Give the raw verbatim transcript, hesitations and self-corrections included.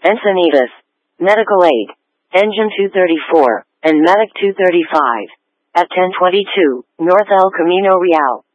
Encinitas, Medical Aid, Engine two thirty-four, and Medic two thirty-five. At ten twenty-two, North El Camino Real.